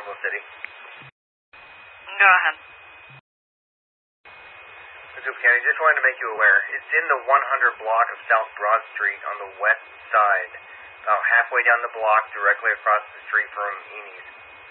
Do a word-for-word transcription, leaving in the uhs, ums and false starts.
Provo City. Go ahead. Mizzou County, just wanted to make you aware. It's in the one hundred block of South Broad Street on the west side, about halfway down the block, directly across the street from Enie's.